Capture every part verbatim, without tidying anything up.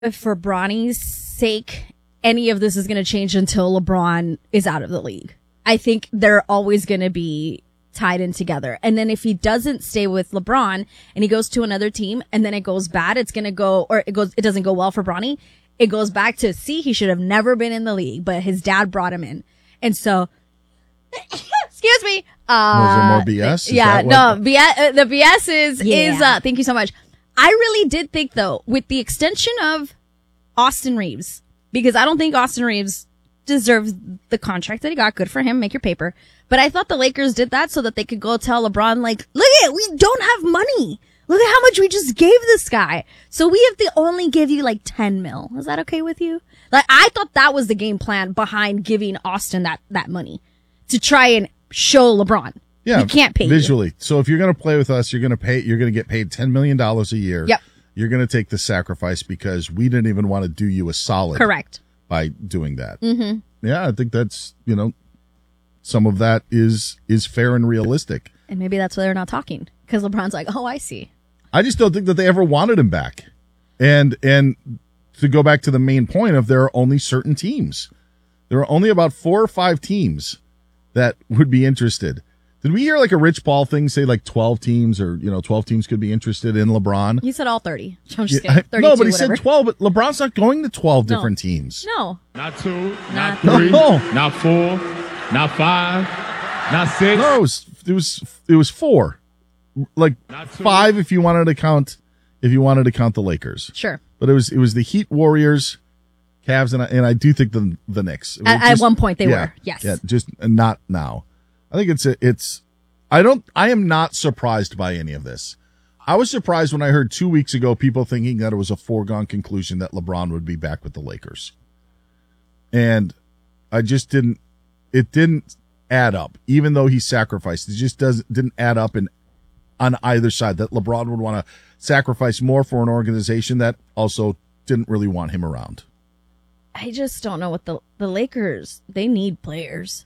for Bronny's sake, any of this is going to change until LeBron is out of the league. I think they're always going to be tied in together. And then if he doesn't stay with LeBron and he goes to another team and then it goes bad, it's going to go, or it goes, it doesn't go well for Bronny. It goes back to, see, he should have never been in the league, but his dad brought him in. And so, excuse me. Uh, Was there more B S? Is yeah, no, B S, uh, the B S is, Yeah. is, uh, thank you so much. I really did think though, with the extension of Austin Reeves, because I don't think Austin Reeves deserves the contract that he got. Good for him. Make your paper. But I thought the Lakers did that so that they could go tell LeBron, like, look at it. We don't have money. Look at how much we just gave this guy. So we have to only give you like ten mil. Is that okay with you? Like, I thought that was the game plan behind giving Austin that, that money to try and show LeBron. Yeah, he can't pay visually. you. So if you're going to play with us, you're going to pay. You're going to get paid ten million dollars a year. Yep. You're going to take the sacrifice because we didn't even want to do you a solid. Correct. By doing that. Mm-hmm. Yeah, I think that's, you know, some of that is is fair and realistic. And maybe that's why they're not talking, because LeBron's like, oh, I see. I just don't think that they ever wanted him back. And and to go back to the main point of, there are only certain teams. There are only about four or five teams that would be interested. Did we hear like a Rich Paul thing say like twelve teams, or, you know, twelve teams could be interested in LeBron? He said all thirty. I'm just Yeah, kidding. I- no, but he whatever. said twelve, but LeBron's not going to twelve No. different teams. No. Not two, Not not three, No. not four, not five, not six. No, it was, it was, it was four. Like Not two. five if you wanted to count, if you wanted to count the Lakers. Sure. But it was, it was the Heat, Warriors, Cavs, and I, and I do think the the Knicks. It was At, at just- one point they yeah, were. Yes. Yeah, just not now. I think it's a, it's. I don't. I am not surprised by any of this. I was surprised when I heard two weeks ago people thinking that it was a foregone conclusion that LeBron would be back with the Lakers, and I just didn't. It didn't add up, even though he sacrificed. It just doesn't didn't add up in on either side. That LeBron would want to sacrifice more for an organization that also didn't really want him around. I just don't know what the the Lakers, they need players.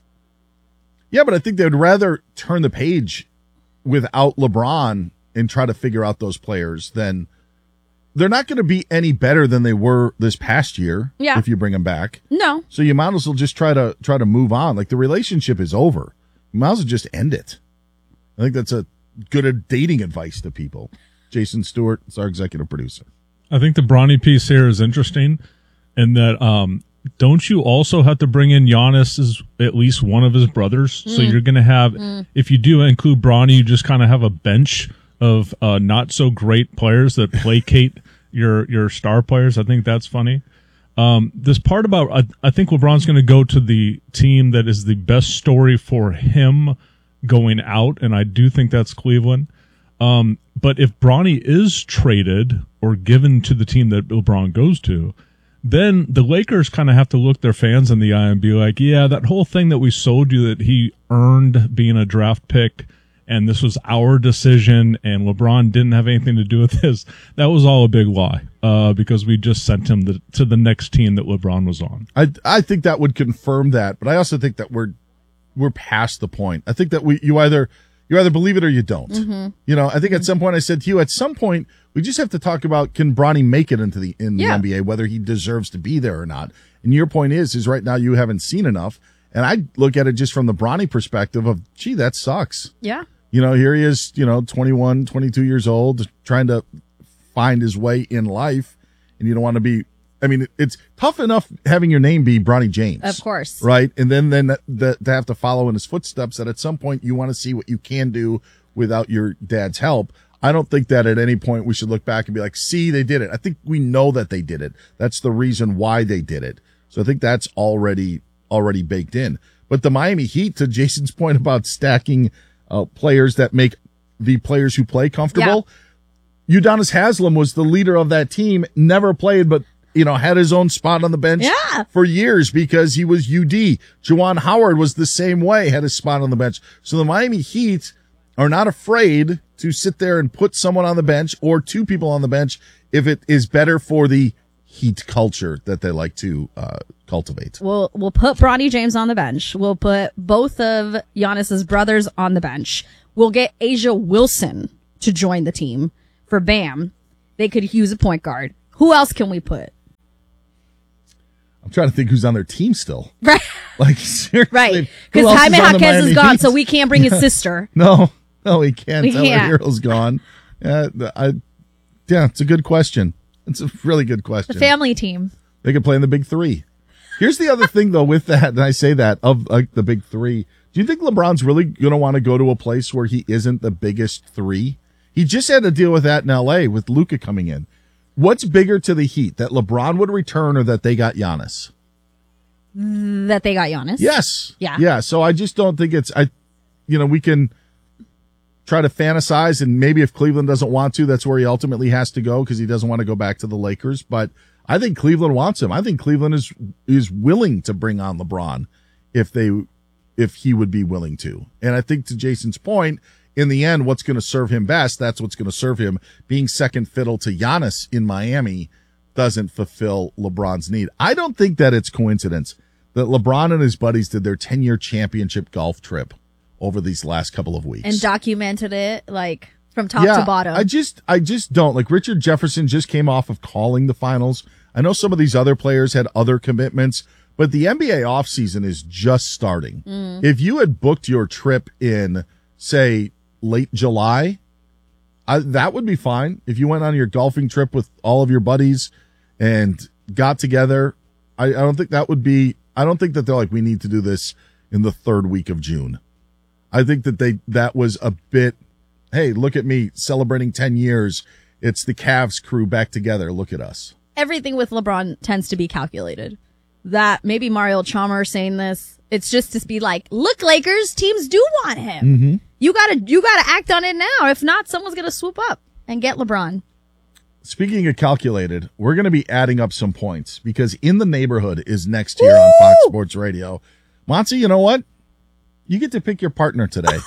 Yeah, but I think they'd rather turn the page without LeBron and try to figure out those players than they're not going to be any better than they were this past year. Yeah. If you bring them back. No. So you might as well just try to try to move on. Like, the relationship is over. You might as well just end it. I think that's a good dating advice to people. Jason Stewart is our executive producer. I think the Bronny piece here is interesting in that, um, don't you also have to bring in Giannis as at least one of his brothers? Mm. So you're going to have, mm. if you do include Bronny, you just kind of have a bench of uh, not so great players that placate your your star players. I think that's funny. Um, this part about, I, I think LeBron's going to go to the team that is the best story for him going out, and I do think that's Cleveland. Um, but if Bronny is traded or given to the team that LeBron goes to, then the Lakers kind of have to look their fans in the eye and be like, yeah, that whole thing that we sold you that he earned being a draft pick and this was our decision and LeBron didn't have anything to do with this, that was all a big lie, uh, because we just sent him the, to the next team that LeBron was on. I I think that would confirm that, but I also think that we're we're past the point. I think that we you either you either believe it or you don't. Mm-hmm. You know, I think at some point I said to you, at some point we just have to talk about, can Bronny make it into the in the Yeah. N B A, whether he deserves to be there or not. And your point is, is right now you haven't seen enough. And I look at it just from the Bronny perspective of, gee, that sucks. Yeah. You know, here he is, you know, twenty-one, twenty-two years old, trying to find his way in life. And you don't want to be, I mean, it's tough enough having your name be Bronny James. Of course. Right. And then, then the, the, to have to follow in his footsteps, that at some point you want to see what you can do without your dad's help. I don't think that at any point we should look back and be like, see, they did it. I think we know that they did it. That's the reason why they did it. So I think that's already, already baked in. But the Miami Heat, to Jason's point about stacking uh, players that make the players who play comfortable, Udonis Haslem was the leader of that team, never played, but, you know, had his own spot on the bench Yeah. for years because he was U D. Juwan Howard was the same way, had his spot on the bench. So the Miami Heat are not afraid to sit there and put someone on the bench or two people on the bench if it is better for the Heat culture that they like to uh, cultivate. We'll we'll put Bronny James on the bench. We'll put both of Giannis's brothers on the bench. We'll get Asia Wilson to join the team for Bam. They could use a point guard. Who else can we put? I'm trying to think who's on their team still. Right. Like, seriously. Right. Who Because else Jaime is on the Jaquez is Miami gone, Heat? so we can't bring his sister. No, no, he can't. We Tyler can't. Hero's gone. Yeah, I, yeah, it's a good question. It's a really good question. The family team. They could play in the big three. Here's the other thing, though, with that, and I say that, of like the big three. Do you think LeBron's really going to want to go to a place where he isn't the biggest three? He just had to deal with that in L A with Luka coming in. What's bigger to the Heat, that LeBron would return or that they got Giannis? That they got Giannis. Yes. Yeah. Yeah. So I just don't think it's, I, you know, we can try to fantasize, and maybe if Cleveland doesn't want to, that's where he ultimately has to go because he doesn't want to go back to the Lakers. But I think Cleveland wants him. I think Cleveland is is willing to bring on LeBron if they if he would be willing to. And I think to Jason's point, in the end, what's going to serve him best, that's what's going to serve him. Being second fiddle to Giannis in Miami doesn't fulfill LeBron's need. I don't think that it's coincidence that LeBron and his buddies did their ten-year championship golf trip over these last couple of weeks. And documented it, like, from top yeah, to bottom. I just, I just don't. Like, Richard Jefferson just came off of calling the finals. I know some of these other players had other commitments, but the N B A offseason is just starting. Mm. If you had booked your trip in, say, late July, I, that would be fine. If you went on your golfing trip with all of your buddies and got together, I, I don't think that would be, I don't think that they're like, we need to do this in the third week of June. I think that they, that was a bit, hey, look at me celebrating ten years. It's the Cavs crew back together. Look at us. Everything with LeBron tends to be calculated. That maybe Mario Chalmers saying this, it's just to be like, look, Lakers, teams do want him. Mm-hmm. You gotta, you gotta act on it now. If not, someone's gonna swoop up and get LeBron. Speaking of calculated, we're going to be adding up some points because In the Neighborhood is next here on Fox Sports Radio. Monty, you know what? You get to pick your partner today.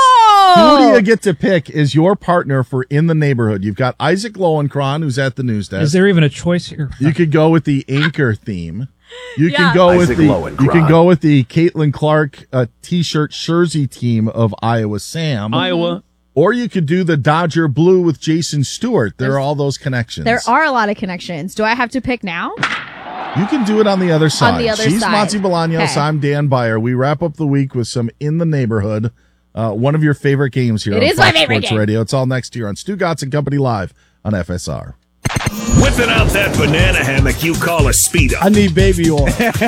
Who do you get to pick as your partner for In the Neighborhood? You've got Isaac Lowenkron, who's at the news desk. Is there even a choice here? You could go with the anchor theme. You Yeah. can go Isaac with the Lowenkron. you can go with the Caitlin Clark uh, t-shirt jersey team of Iowa Sam. Iowa. Or you could do the Dodger blue with Jason Stewart. There are all those connections. There are a lot of connections. Do I have to pick now? You can do it on the other side. the other She's side. Monty Bolaños. Okay. I'm Dan Beyer. We wrap up the week with some In the Neighborhood, uh, one of your favorite games here It on is my Fox favorite Sports game. Radio. It's all next year on Stu Gotts and Company Live on F S R. Whipping out that banana hammock you call a speedo. I need baby oil.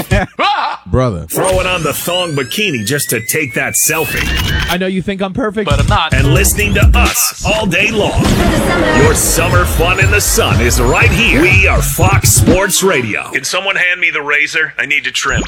Brother. Throwing on the thong bikini just to take that selfie. I know you think I'm perfect, but I'm not. And listening to us all day long. Your summer fun in the sun is right here. We are Fox Sports Radio. Can someone hand me the razor? I need to trim.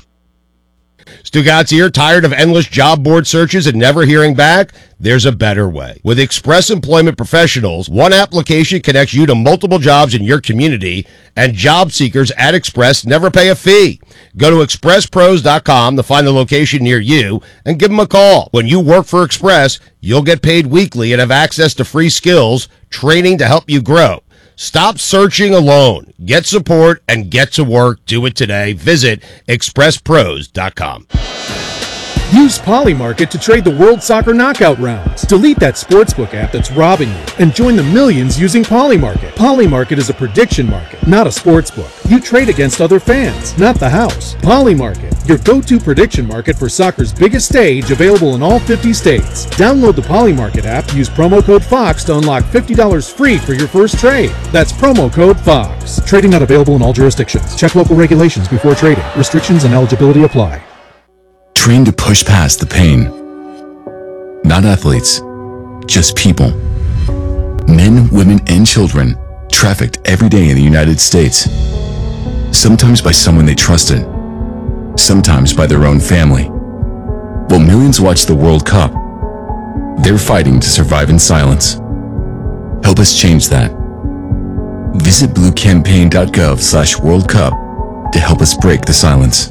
Stu Gotts here. Tired of endless job board searches and never hearing back? There's a better way. With Express Employment Professionals, one application connects you to multiple jobs in your community, and job seekers at Express never pay a fee. Go to express pros dot com to find the location near you and give them a call. When you work for Express, you'll get paid weekly and have access to free skills, training to help you grow. Stop searching alone. Get support and get to work. Do it today. Visit express pros dot com. Use Polymarket to trade the World Soccer Knockout rounds. Delete that sportsbook app that's robbing you and join the millions using Polymarket. Polymarket is a prediction market, not a sportsbook. You trade against other fans, not the house. Polymarket, your go-to prediction market for soccer's biggest stage, available in all fifty states. Download the Polymarket app, use promo code FOX to unlock fifty dollars free for your first trade. That's promo code FOX. Trading not available in all jurisdictions. Check local regulations before trading. Restrictions and eligibility apply. Trained to push past the pain. Not athletes, just people. Men, women, and children trafficked every day in the United States. Sometimes by someone they trusted, sometimes by their own family. While millions watch the World Cup, they're fighting to survive in silence. Help us change that. Visit bluecampaign.gov slash World Cup to help us break the silence.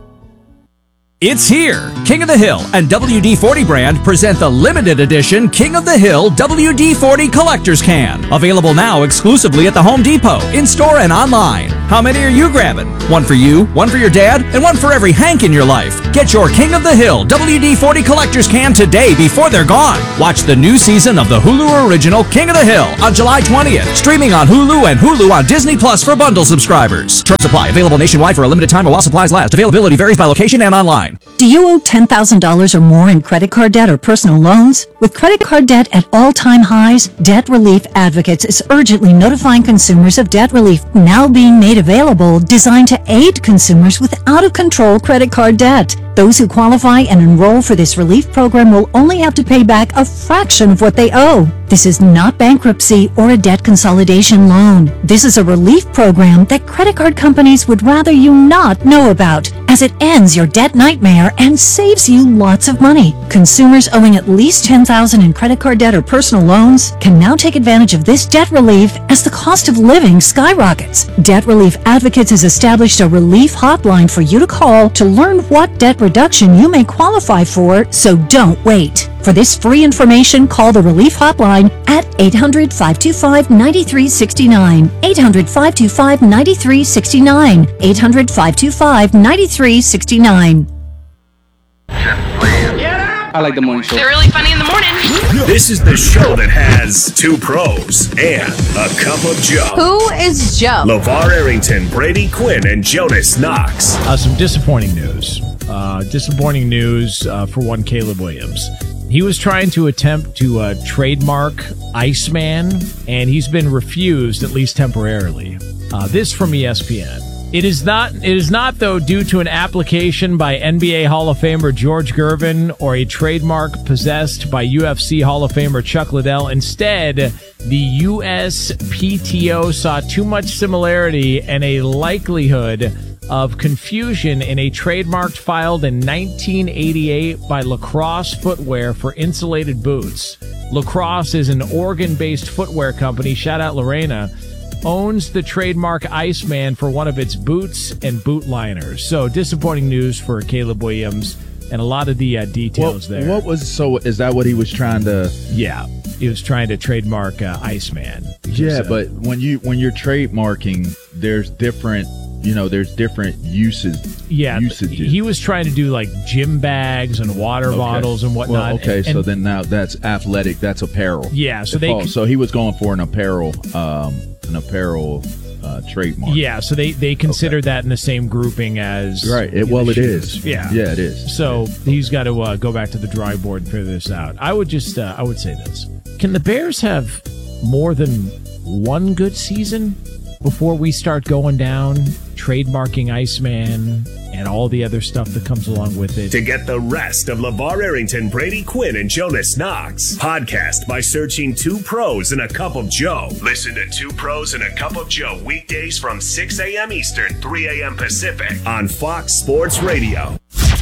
It's here! King of the Hill and W D forty brand present the limited edition King of the Hill W D forty Collector's Can. Available now exclusively at the Home Depot, in-store and online. How many are you grabbing? One for you, one for your dad, and one for every Hank in your life. Get your King of the Hill W D forty Collector's Can today before they're gone. Watch the new season of the Hulu original King of the Hill on July twentieth. Streaming on Hulu and Hulu on Disney Plus for bundle subscribers. Terms apply. Available nationwide for a limited time while supplies last. Availability varies by location and online. Do you owe ten thousand dollars or more in credit card debt or personal loans? With credit card debt at all-time highs, Debt Relief Advocates is urgently notifying consumers of debt relief now being made available, designed to aid consumers with out-of-control credit card debt. Those who qualify and enroll for this relief program will only have to pay back a fraction of what they owe. This is not bankruptcy or a debt consolidation loan. This is a relief program that credit card companies would rather you not know about, as it ends your debt nightmare and saves you lots of money. Consumers owing at least ten thousand dollars in credit card debt or personal loans can now take advantage of this debt relief as the cost of living skyrockets. Debt Relief Advocates has established a relief hotline for you to call to learn what debt reduction you may qualify for, so don't wait. For this free information, call the Relief Hotline at eight hundred, five two five, nine three six nine, eight hundred, five two five, nine three six nine, eight hundred, five two five, nine three six nine. I like the morning show. They're really funny in the morning. This is the show that has two pros and a cup of Joe. Who is Joe? LeVar Arrington, Brady Quinn, and Jonas Knox. Uh, some disappointing news. Uh, disappointing news uh, for one Caleb Williams. He was trying to attempt to uh, trademark Iceman, and he's been refused, at least temporarily. Uh, this from E S P N. It is not, it is not, though, due to an application by N B A Hall of Famer George Gervin or a trademark possessed by U F C Hall of Famer Chuck Liddell. Instead, the U S P T O saw too much similarity and a likelihood of confusion in a trademark filed in nineteen eighty-eight by Lacrosse Footwear for insulated boots. Lacrosse is an Oregon-based footwear company, shout out Lorena, owns the trademark Iceman for one of its boots and boot liners. So disappointing news for Caleb Williams and a lot of the uh, details what, there. What was so? Is that what he was trying to? Yeah, he was trying to trademark uh, Iceman. Yeah, uh, but when you when you're trademarking, there's different. You know, there's different uses. Yeah, usages. He was trying to do like gym bags and water okay. bottles and whatnot. Well, okay, and, so and, then now that's athletic. That's apparel. Yeah, so they. Oh, so he was going for an apparel, um, an apparel uh, trademark. Yeah, so they they consider okay. that in the same grouping as right. It, well, it shoes. is. Yeah, yeah, it is. So he's got to uh, go back to the drawing board and figure this out. I would just, uh, I would say this: can the Bears have more than one good season before we start going down trademarking Iceman and all the other stuff that comes along with it? To get the rest of LeVar Arrington, Brady Quinn, and Jonas Knox, podcast by searching Two Pros and a Cup of Joe. Listen to Two Pros and a Cup of Joe weekdays from six a.m. Eastern, three a.m. Pacific on Fox Sports Radio.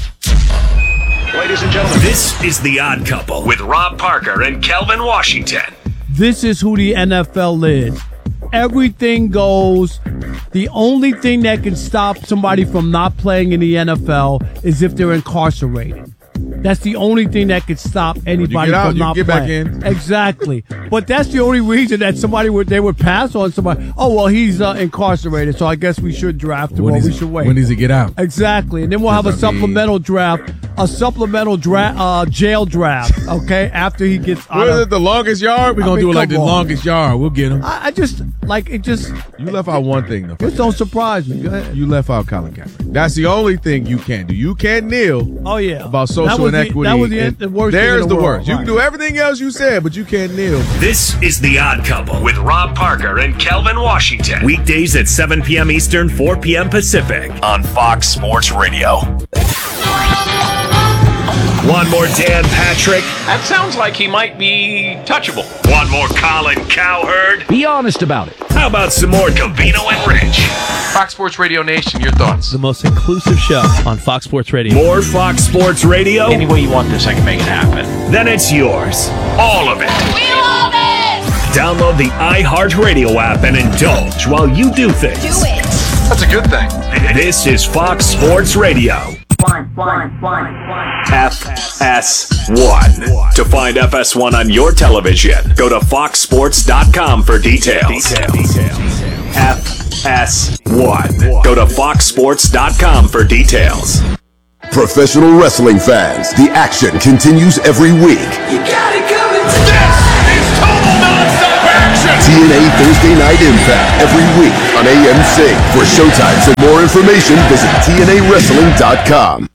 Ladies and gentlemen, this is The Odd Couple with Rob Parker and Kelvin Washington. This is who the N F L is. Everything goes. The only thing that can stop somebody from not playing in the N F L is if they're incarcerated. That's the only thing that could stop anybody out, from not get playing. Back in. Exactly. But that's the only reason that somebody would they would pass on somebody. Oh well, he's uh, incarcerated, so I guess we should draft him. When or we should wait. When does he get out? Exactly, and then we'll have a supplemental draft, a supplemental draft, uh, jail draft. Okay, after he gets out. Well, of, the longest yard. We're gonna I mean, do it like the on. longest yard. We'll get him. I, I just like it. Just you left out one thing though. Just don't surprise me. Go ahead. You left out Colin Kaepernick. That's the only thing you can't do. You can't kneel. Oh yeah. About social inequity. The, that was the, the worst. There's thing in the, the worst. world. You right. can do everything else you said, but you can't kneel. This is The Odd Couple with Rob Parker and Kelvin Washington. Weekdays at seven p.m. Eastern, four p.m. Pacific on Fox Sports Radio. One more Dan Patrick. That sounds like he might be touchable. One more Colin Cowherd. Be honest about it. How about some more Covino and Rich? Fox Sports Radio Nation, your thoughts? The most inclusive show on Fox Sports Radio. More Fox Sports Radio? Any way you want this, I can make it happen. Then it's yours. All of it. We love it! Download the iHeartRadio app and indulge while you do things. Do it. That's a good thing. This is Fox Sports Radio. One, one, one, one. F S one. To find F S one on your television, go to fox sports dot com for details. Details. F S one. Go to fox sports dot com for details. Professional wrestling fans, the action continues every week. You got it coming. This is total nonstop action. T N A Thursday Night Impact every week on A M C. For showtimes and more information, visit T N A wrestling dot com.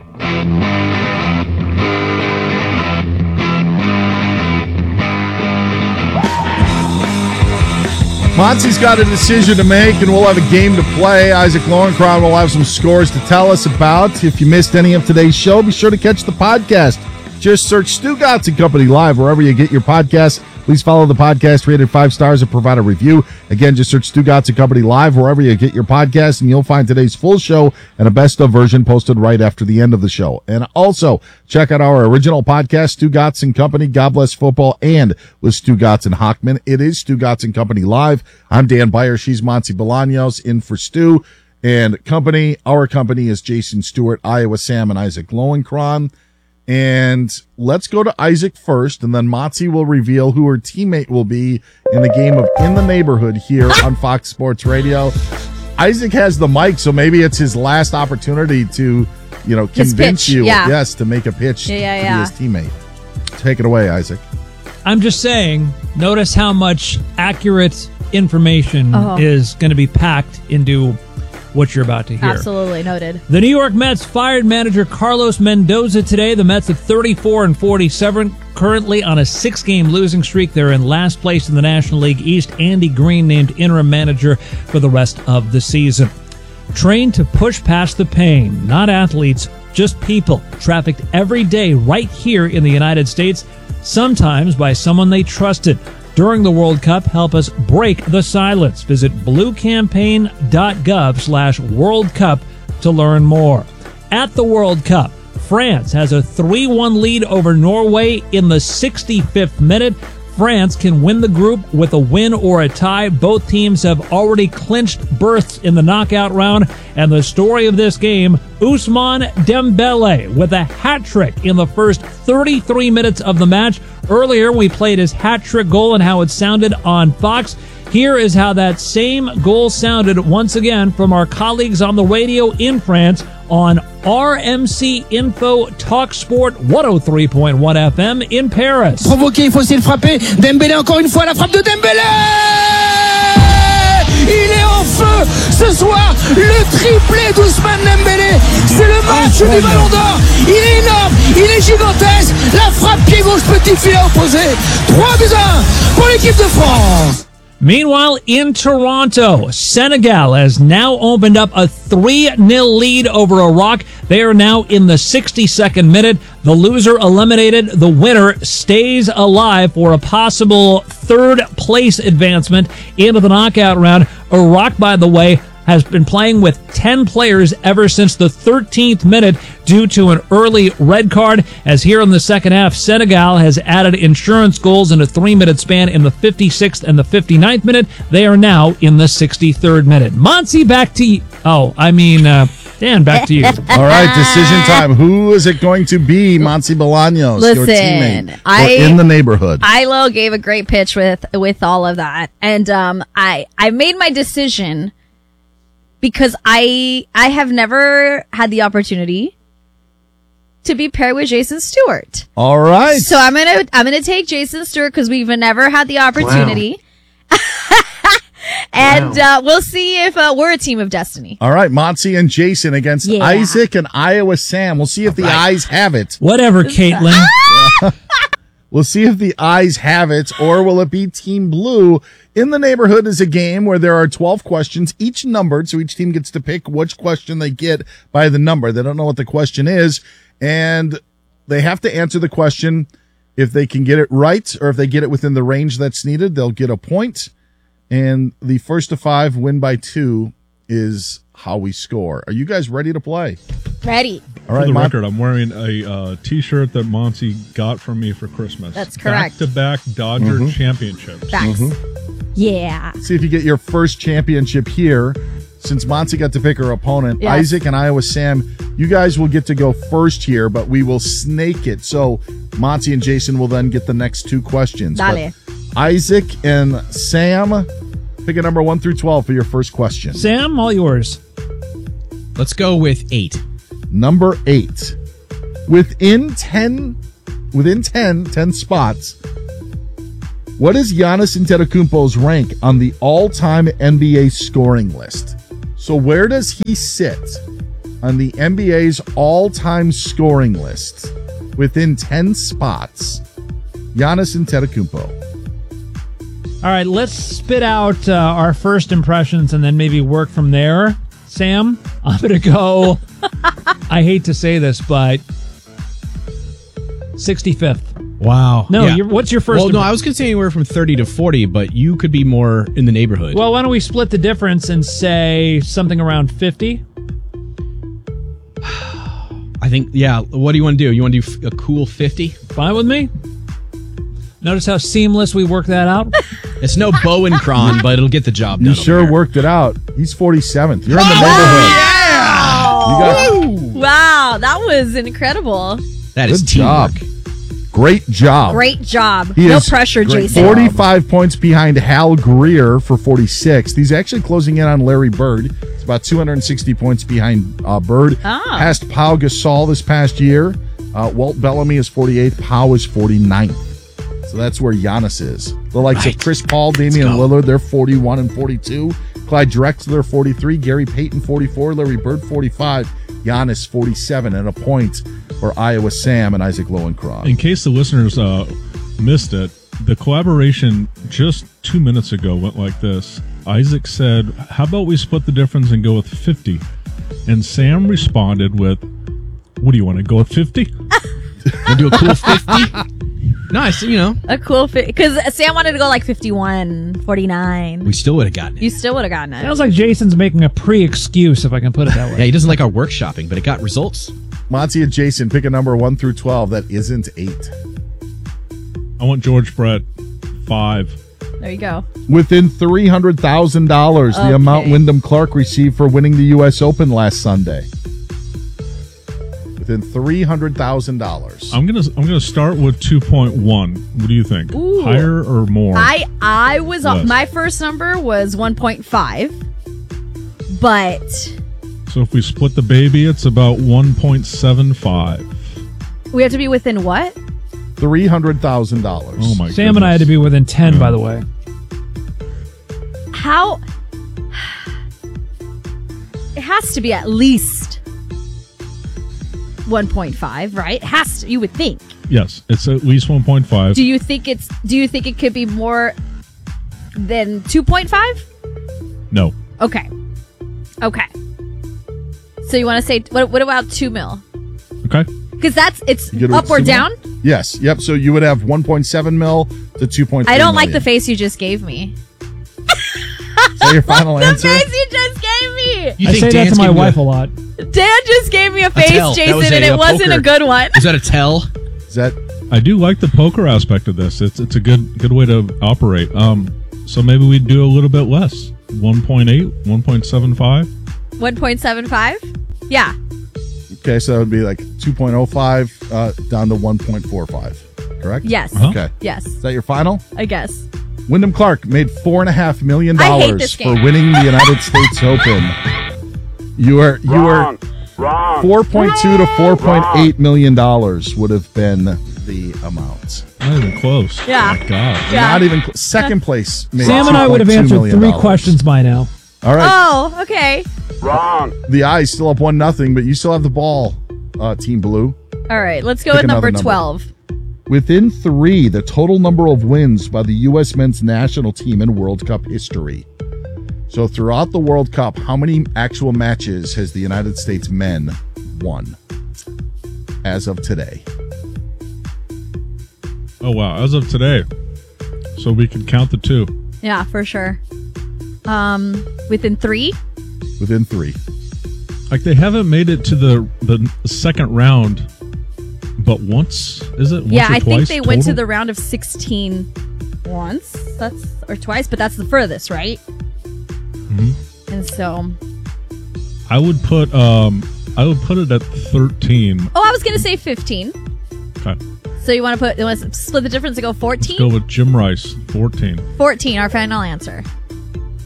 Monty's got a decision to make, and we'll have a game to play. Isaac Lowenkron will have some scores to tell us about. If you missed any of today's show, be sure to catch the podcast. Just search Stugotz and Company Live wherever you get your podcasts. Please follow the podcast, rated five stars, and provide a review. Again, just search Stugotz and Company Live wherever you get your podcasts, and you'll find today's full show and a best-of version posted right after the end of the show. And also, check out our original podcast, Stugotz and Company, God Bless Football, and with Stugotz and Hockman. It is Stugotz and Company Live. I'm Dan Beyer. She's Monty Bolaños in for Stu and Company. Our company is Jason Stewart, Iowa Sam, and Isaac Lowenkron. And let's go to Isaac first, and then Motzi will reveal who her teammate will be in the game of In the Neighborhood here on Fox Sports Radio. Isaac has the mic, so maybe it's his last opportunity to, you know, His convince pitch, you, yeah. yes, to make a pitch Yeah, yeah, to yeah. be his teammate. Take it away, Isaac. I'm just saying, notice how much accurate information Oh. is going to be packed into what you're about to hear. Absolutely noted. The New York Mets fired manager Carlos Mendoza today. The Mets at thirty-four and forty-seven, currently on a six-game losing streak. They're in last place in the National League East. Andy Green named interim manager for the rest of the season. Trained to push past the pain, not athletes, just people, trafficked every day right here in the United States, sometimes by someone they trusted. During the World Cup, help us break the silence. Visit bluecampaign.gov slash World Cup to learn more. At the World Cup, France has a three one lead over Norway in the sixty-fifth minute. France can win the group with a win or a tie. Both teams have already clinched berths in the knockout round. And the story of this game, Ousmane Dembele with a hat trick in the first thirty-three minutes of the match. Earlier, we played his hat trick goal and how it sounded on Fox. Here is how that same goal sounded once again from our colleagues on the radio in France on R M C Info Talk Sport one oh three point one F M in Paris. Provoqué, il faut essayer de frapper. Dembélé encore une fois, la frappe de Dembélé! Il est en feu ce soir, le triplé d'Ousmane Dembélé. C'est le match du Ballon d'Or. Il est énorme, il est gigantesque. La frappe pied gauche, petit filet opposé. trois buts à un pour l'équipe de France. Meanwhile, in Toronto, Senegal has now opened up a three nil lead over Iraq. They are now in the sixty-second minute. The loser eliminated. The winner stays alive for a possible third place advancement into the knockout round. Iraq, by the way, has been playing with ten players ever since the thirteenth minute due to an early red card. As here in the second half, Senegal has added insurance goals in a three-minute span in the fifty-sixth and the fifty-ninth minute. They are now in the sixty-third minute. Monty, back to you. Oh, I mean, uh, Dan, back to you. All right, decision time. Who is it going to be? Monty Bolaños, your Listen, teammate, I- or In the Neighborhood. Ilo gave a great pitch with with all of that, and um, I I made my decision because I I have never had the opportunity to be paired with Jason Stewart. All right. So I'm gonna I'm gonna take Jason Stewart because we've never had the opportunity, and uh, we'll see if uh, we're a team of destiny. All right, Monty and Jason against Yeah. Isaac and Iowa Sam. We'll see if the eyes have it. Whatever, Caitlin. We'll see if the eyes have it, or will it be Team Blue? In the Neighborhood is a game where there are twelve questions, each numbered, so each team gets to pick which question they get by the number. They don't know what the question is, and they have to answer the question. If they can get it right, or if they get it within the range that's needed, they'll get a point. And the first to five win by two is how we score. Are you guys ready to play? Ready. All right, for the Mon- record, I'm wearing a uh, T-shirt that Monty got from me for Christmas. That's correct. Back-to-back Dodger Mhm. championships. Facts. Yeah. See if you get your first championship here. Since Monty got to pick her opponent, Yes. Isaac and Iowa Sam, you guys will get to go first here, but we will snake it. So Monty and Jason will then get the next two questions. Dale. But Isaac and Sam, Pick a number one through twelve for your first question. Sam, all yours. Let's go with eight. Number eight. Within ten, within ten, ten spots, what is Giannis Antetokounmpo's rank on the all-time N B A scoring list? So where does he sit on the N B A's all-time scoring list? Within ten spots, Giannis Antetokounmpo. All right, let's spit out uh, our first impressions and then maybe work from there. Sam, I'm going to go, I hate to say this, but sixty-fifth. Wow. No, Yeah. you're, what's your first Well, no, impre- I was going to say anywhere from thirty to forty, but you could be more in the neighborhood. Well, why don't we split the difference and say something around fifty? I think, yeah, what do you want to do? You want to do f- a cool fifty? Fine with me. Notice how seamless we work that out? It's no Bowen Cron, but it'll get the job done. You over sure here. worked it out. He's forty-seventh. You're in the Oh, neighborhood. You got wow, that was incredible. That is good teamwork. job. Great job. Great job. He no is pressure, great. Jason. forty-five points behind Hal Greer for forty-six. He's actually closing in on Larry Bird. It's about two hundred sixty points behind uh, Bird. Ah. Passed Pau Gasol this past year. Uh, Walt Bellamy is forty-eighth. Pau is forty-ninth. So that's where Giannis is. The likes Right. of Chris Paul, Damian Lillard, they're forty-one and forty-two. Clyde Drexler, forty-three. Gary Payton, forty-four. Larry Bird, forty-five. Giannis, forty-seven, and a point for Iowa Sam and Isaac Lowenkron. In case the listeners uh, missed it, the collaboration just two minutes ago went like this. Isaac said, how about we split the difference and go with fifty? And Sam responded with, what do you want to go with fifty? We'll do a cool fifty? Nice, you know. A cool fit. Because Sam wanted to go like fifty-one, forty-nine. We still would have gotten it. You still would have gotten it. Sounds like Jason's making a pre-excuse, if I can put it that way. Yeah, he doesn't like our workshopping, but it got results. Monty and Jason, pick a number one through twelve that isn't eight. I want George Brett, five. There you go. Within three hundred thousand dollars, the Okay. amount Wyndham Clark received for winning the U S Open last Sunday. Within three hundred thousand dollars. I'm gonna I'm gonna start with two point one. What do you think? Ooh. Higher or more? I I was Less. my first number was one point five, but So if we split the baby, it's about one point seven five. we have to be within what? three hundred thousand dollars. Oh my Sam and I had to be within ten, by the way. How? It has to be at least one point five, right? It has to. You would think. Yes, it's at least one point five. Do you think it's? Do you think it could be more than two point five? No. Okay. Okay. So you want to say what? What about two mil? Okay. Because that's it's You get up a or two down. mil? Yes. Yep. So you would have one point seven mil to two point three I don't like the million. face you just gave me. Is that your final The answer? face you just gave me. You I think say that Dan's to my giving wife a- a lot. Dan just gave me a face, tell. That Jason, was a- and it a wasn't poker. a good one. Is that a tell? Is that I do like the poker aspect of this. It's it's a good good way to operate. Um, so maybe we do a little bit less. one point eight, one point seven five. one point seven five? Yeah. okay? So that would be like two point oh five uh, down to one point four five. Correct? Yes. Uh-huh. Okay. Yes. Is that your final? I guess. Wyndham Clark made four and a half million I hate dollars this for game. winning the United States Open. You are you Wrong. were Wrong. four point two to four point eight million dollars would have been the amount. Not even close. Yeah. Oh my God. Yeah. Not even cl- second place. Made Sam and I would have two point two answered million three dollars. questions by now. All right. Oh, okay. Wrong. The Eyes still up one nothing, but you still have the ball, uh, Team Blue. All right. Let's go Pick with number, another number. twelve. Within three, the total number of wins by the U S men's national team in World Cup history. So throughout the World Cup, how many actual matches has the United States men won as of today? Oh wow. As of today, so we can count the two. Yeah, for sure. Um, within three? Within three. Like they haven't made it to the the second round, but once is it? Once yeah, or I think twice they went to total? the round of sixteen once. That's or twice, but that's the furthest, right? Mhm. And so, I would put um I would put it at thirteen. oh, I was gonna say fifteen. Okay. So you want to put? You want to split the difference and go Let's fourteen? go with Jim Rice, fourteen. fourteen. Our final answer.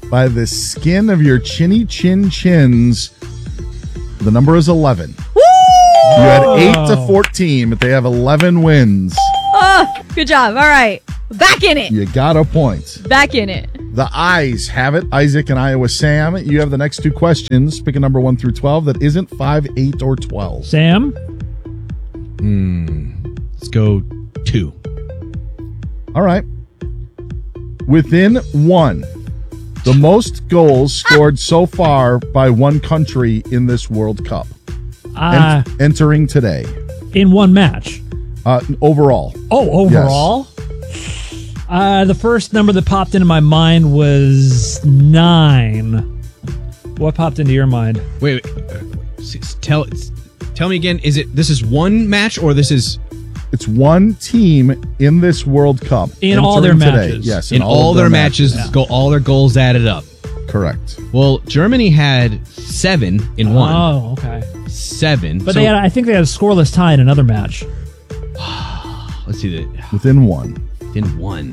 by the skin of your chinny chin chins. The number is eleven. Woo! You had eight to fourteen, but they have eleven wins. Oh, good job. All right. Back in it. You got a point. Back in it. The Eyes have it. Isaac and Iowa Sam. You have the next two questions. Pick a number one through twelve that isn't five, eight, or twelve. Sam? Hmm. Let's go two. All right. Within one, the most goals scored so far by one country in this World Cup. Uh, Ent- entering today. In one match. Uh, overall. Oh, overall? Yes. Uh, the first number that popped into my mind was nine. What popped into your mind? Wait, wait. Uh, tell tell me again. Is it this is one match or this is? It's one team in this World Cup in all their today. matches. Yes, in, in all, all their, their matches, matches. Go all their goals added up. Correct. Well, Germany had seven in one. Oh, okay. Seven. But so, they had, I think they had a scoreless tie in another match. Let's see that. Within one. Within one.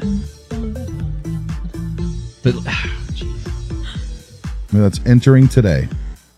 But, I mean, that's entering today.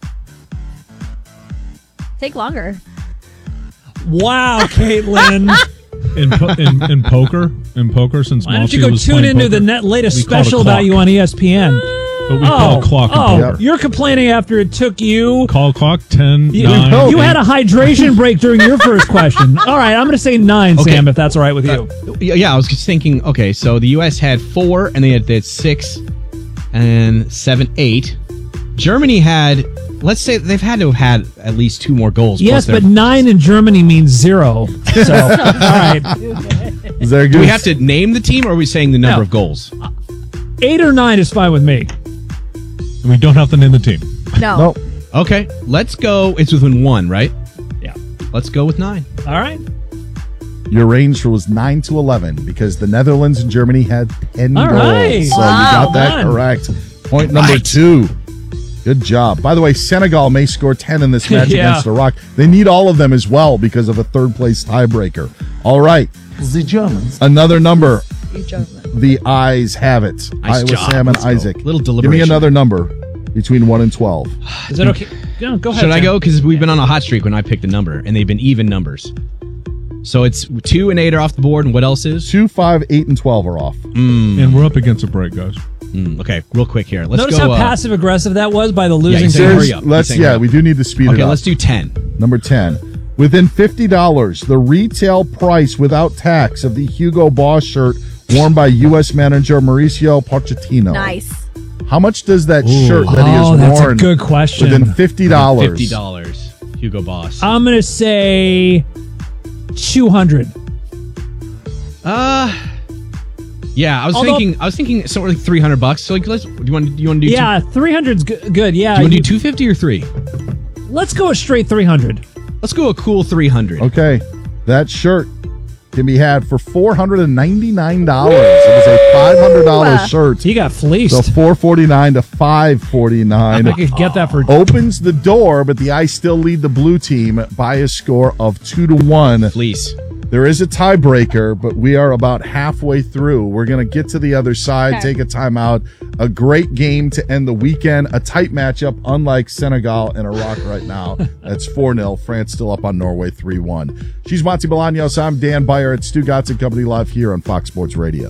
Take longer. Wow, Caitlin. in, po- in in poker, in poker, since Why don't Mossy you go was tune playing into poker, the net latest we call it a special about clock. you on E S P N? But we oh, call a clock in oh, poker. You're complaining after it took you. Call clock ten, You, nine. you had a hydration break during your first question. All right, I'm going to say nine, Okay. Sam, if that's all right with you. Uh, yeah, I was just thinking. Okay, so the U S had four, and they had, they had six, and seven, eight. Germany had. Let's say they've had to have had at least two more goals. Yes, plus but their- nine in Germany means zero. So, all right. Is there a Do good we have to name the team, or are we saying the number No. of goals? Eight or nine is fine with me. We don't have to name the team. No. Nope. Okay, let's go. It's within one, right? Yeah. Let's go with nine. All right. Your range was nine to eleven because the Netherlands and Germany had ten All goals. right. So Wow. you got that Done. correct. Point number Right. two. Good job. By the way, Senegal may score ten in this match Yeah. against Iraq. They need all of them as well because of a third place tiebreaker. All right. The Germans. Another number. You chose them. The Eyes have it. Nice Iowa job. Sam and Let's go. Isaac. Little Give me deliberation. another number between one and twelve. Is that okay? No, go ahead. Should I Sam. go? Because we've been on a hot streak when I picked a number, and they've been even numbers. So it's two and eight are off the board, and what else is? Two, five, eight, and twelve are off. Mm, And we're up against a break, guys. mm, okay, real quick here. Let's Notice go. how uh, passive aggressive that was by the losing he's team. saying There's- hurry up. Let's He's saying yeah, hurry up. we do need to speed Okay, it up. let's do ten. Number ten. Within fifty dollars, the retail price without tax of the Hugo Boss shirt worn by U S manager Mauricio Pochettino. Nice. How much does that Ooh. shirt that he has Oh, that's a worn good question. within fifty dollars? Fifty dollars. Hugo Boss. I'm going to say two hundred. Uh yeah, I was Although- thinking. I was thinking somewhere like three hundred bucks. So like, let's. Do you want? Do you want to do? Yeah, three hundred's good. good. Yeah. Two, do you want to you- do two fifty or three? Let's go with straight three hundred. Let's go a cool three hundred. Okay. That shirt can be had for four hundred ninety-nine dollars. It was a five hundred dollars Ooh. shirt. He got fleeced. So four forty-nine to five forty-nine. I could get that for. Opens the door, but the Ice still lead the blue team by a score of two to one. Please. There is a tiebreaker, but we are about halfway through. We're going to get to the other side, Okay. take a timeout. A great game to end the weekend. A tight matchup, unlike Senegal and Iraq right now. That's four nil. France still up on Norway three one. She's Monty Bolaños. I'm Dan Beyer at Stu Gatz and Company live here on Fox Sports Radio.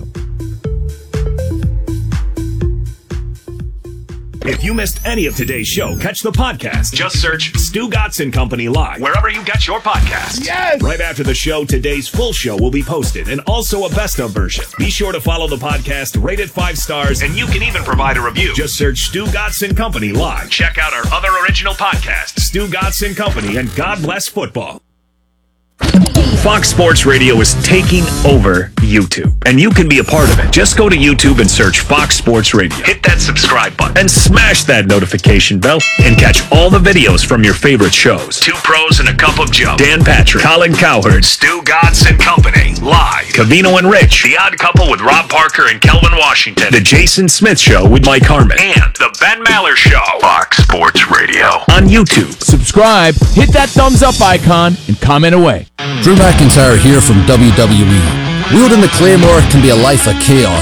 If you missed any of today's show, catch the podcast. Just search Stu Gatz and Company Live wherever you get your podcasts. Yes! Right after the show, today's full show will be posted and also a best of version. Be sure to follow the podcast, rate it five stars, and you can even provide a review. Just search Stu Gatz and Company Live. Check out our other original podcasts, Stu Gatz and Company and God Bless Football. Fox Sports Radio is taking over YouTube, and you can be a part of it. Just go to YouTube and search Fox Sports Radio. Hit that subscribe button and smash that notification bell and catch all the videos from your favorite shows. Two Pros and a Cup of Joe. Dan Patrick, Colin Cowherd, Stu Gatz and Company. Live. Cavino and Rich. The Odd Couple with Rob Parker and Kelvin Washington. The Jason Smith Show with Mike Harmon. And The Ben Maller Show. Fox Sports Radio. On YouTube. Subscribe, hit that thumbs up icon, and comment away. Drew McIntyre here from W W E. Wielding the Claymore can be a life of chaos,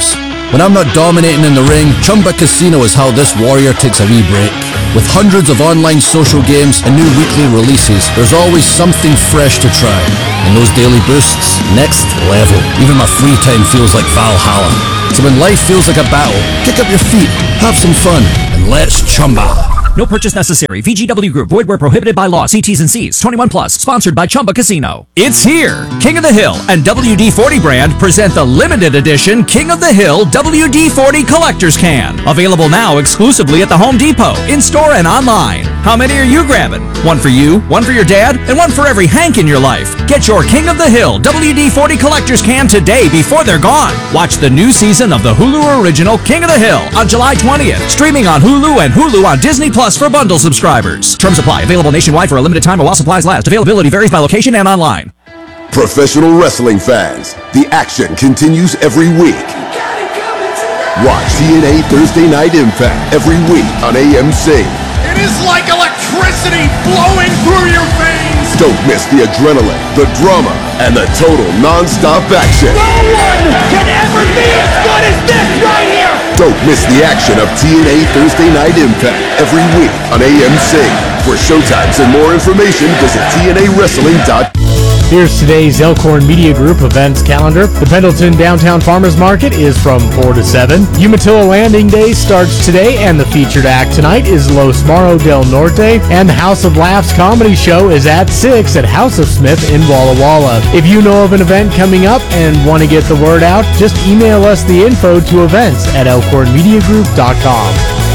When I'm not dominating in the ring, Chumba Casino is how this warrior takes a wee break. With hundreds of online social games and new weekly releases, there's always something fresh to try. And those daily boosts, next level. Even my free time feels like Valhalla. So when life feels like a battle, kick up your feet, have some fun, and let's chumba. No purchase necessary. V G W Group. Void where prohibited by law. See T's and C's. twenty-one plus. Sponsored by Chumba Casino. It's here. King of the Hill and W D forty brand present the limited edition King of the Hill W D forty Collector's Can. Available now exclusively at the Home Depot, in-store and online. How many are you grabbing? One for you, one for your dad, and one for every Hank in your life. Get your King of the Hill W D forty Collector's Can today before they're gone. Watch the new season of the Hulu original King of the Hill on July twentieth. Streaming on Hulu and Hulu on Disney Plus for bundle subscribers. Terms apply. Available nationwide for a limited time or while supplies last. Availability varies by location and online. Professional wrestling fans, the action continues every week. Watch T N A Thursday Night Impact every week on A M C. It is like electricity flowing through your veins. Don't miss the adrenaline, the drama, and the total non-stop action. No one can ever be as good as this right here. Don't miss the action of T N A Thursday Night Impact every week on A M C. For showtimes and more information, visit T N A wrestling dot com. Here's today's Elkhorn Media Group events calendar. The Pendleton Downtown Farmers Market is from four to seven. Umatilla Landing Day starts today, and the featured act tonight is Los Maro del Norte. And the House of Laughs comedy show is at six at House of Smith in Walla Walla. If you know of an event coming up and want to get the word out, just email us the info to events at elkhorn media group dot com.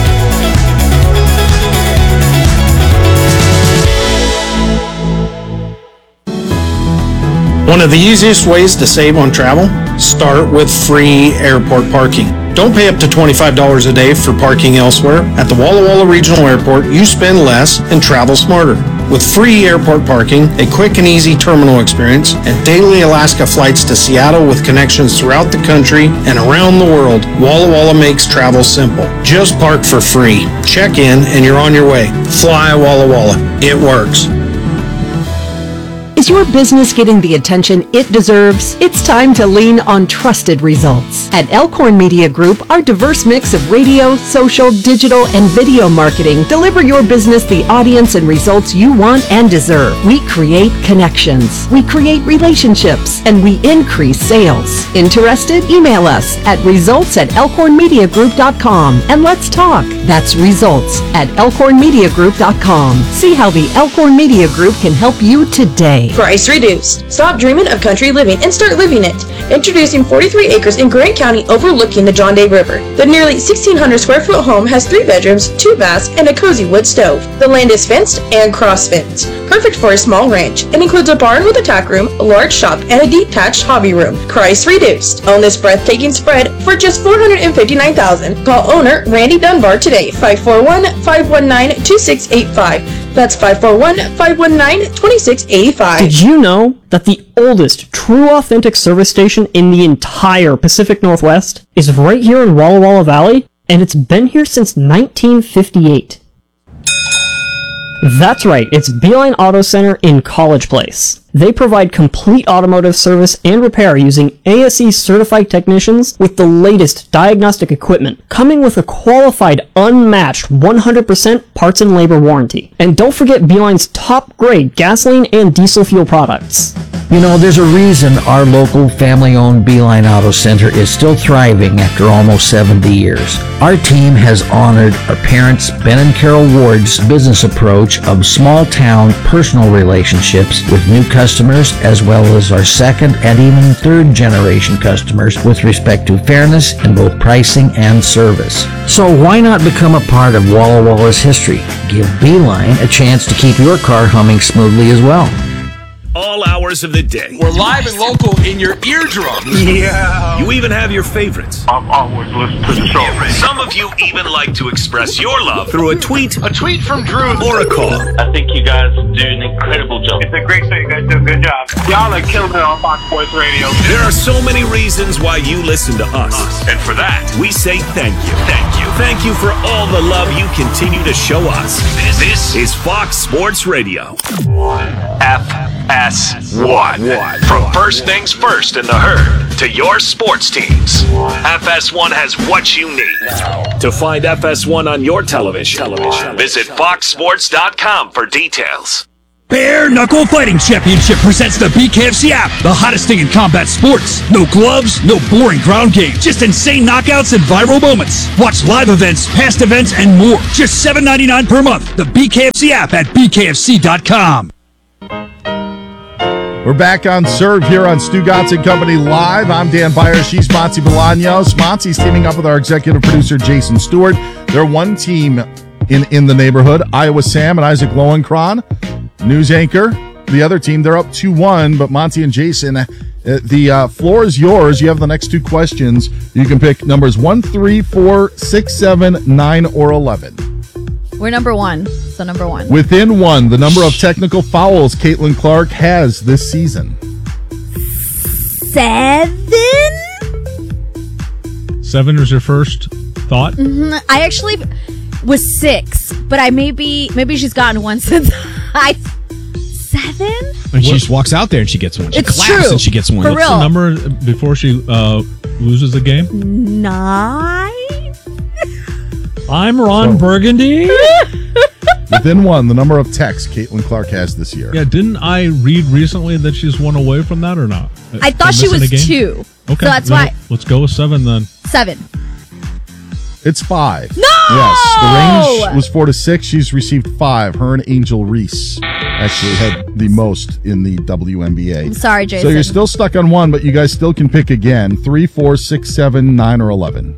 One of the easiest ways to save on travel? Start with free airport parking. Don't pay up to twenty-five dollars a day for parking elsewhere. At the Walla Walla Regional Airport, you spend less and travel smarter. With free airport parking, a quick and easy terminal experience, and daily Alaska flights to Seattle with connections throughout the country and around the world, Walla Walla makes travel simple. Just park for free. Check in and you're on your way. Fly Walla Walla. It works. Is your business getting the attention it deserves? It's time to lean on trusted results. At Elkhorn Media Group, our diverse mix of radio, social, digital, and video marketing deliver your business the audience and results you want and deserve. We create connections, we create relationships, and we increase sales. Interested? Email us at results at elkhorn media group dot com and let's talk. That's results at elkhorn media group dot com. See how the Elkhorn Media Group can help you today. Price reduced. Stop dreaming of country living and start living it. Introducing forty-three acres in Grant County overlooking the John Day River. The nearly sixteen hundred square foot home has three bedrooms, two baths, and a cozy wood stove. The land is fenced and cross-fenced. Perfect for a small ranch. It includes a barn with a tack room, a large shop, and a detached hobby room. Price reduced. Own this breathtaking spread for just four hundred fifty-nine thousand dollars. Call owner Randy Dunbar today, five four one, five one nine, two six eight five. That's five four one, five one nine, two six eight five. Did you know that the oldest true authentic service station in the entire Pacific Northwest is right here in Walla Walla Valley? And it's been here since nineteen fifty-eight. That's right, it's Beeline Auto Center in College Place. They provide complete automotive service and repair using A S E certified technicians with the latest diagnostic equipment, coming with a qualified, unmatched one hundred percent parts and labor warranty. And don't forget Beeline's top grade gasoline and diesel fuel products. You know, there's a reason our local family-owned Beeline Auto Center is still thriving after almost seventy years. Our team has honored our parents, Ben and Carol Ward's business approach of small-town personal relationships with new customers, as well as our second and even third-generation customers with respect to fairness in both pricing and service. So why not become a part of Walla Walla's history? Give Beeline a chance to keep your car humming smoothly as well. All hours of the day. We're live and local in your eardrums. Yeah. You even have your favorites. I've always listened to the show. Some of you even like to express your love through a tweet, a tweet from Drew, or a call. I think you guys do an incredible job. It's a great show. You guys do a good job. Y'all are killing it on Fox Sports Radio. There are so many reasons why you listen to us. And for that, we say thank you. Thank you. Thank you for all the love you continue to show us. Visit This is Fox Sports Radio. F S one. From first things first in the herd to your sports teams. F S one has what you need. To find F S one on your television, visit fox sports dot com for details. Bare Knuckle Fighting Championship presents the B K F C app, the hottest thing in combat sports. No gloves, no boring ground games, just insane knockouts and viral moments. Watch live events, past events, and more. Just seven ninety-nine per month. The B K F C app at b k f c dot com. We're back on Serve here on Stu Gatz and Company Live. I'm Dan Byers. She's Monty Bolaños. Monty's teaming up with our executive producer, Jason Stewart. They're one team in, in the neighborhood. Iowa Sam and Isaac Lowenkron. News anchor, the other team, they're up two one, but Monty and Jason, uh, the uh, floor is yours. You have the next two questions. You can pick numbers one, three, four, six, seven, nine, or eleven. We're number one, so number one. Within one, the number of technical fouls Caitlin Clark has this season. Seven? Seven was your first thought? Mm-hmm. I actually was six, but I maybe maybe she's gotten one since I seven. And she just walks out there and she gets one. She It's claps true. and she gets one. For What's real. the number before she uh, loses the game? Nine. I'm Ron So- Burgundy. Within one, the number of texts Caitlin Clark has this year. Yeah, didn't I read recently that she's one away from that or not? I thought she was two. Okay, So that's then why let's go with seven then. seven. It's five. No! Yes, the range was four to six. She's received five. Her and Angel Reese actually had the most in the W N B A. I'm sorry, Jason. So you're still stuck on one, but you guys still can pick again. Three, four, six, seven, nine, or eleven.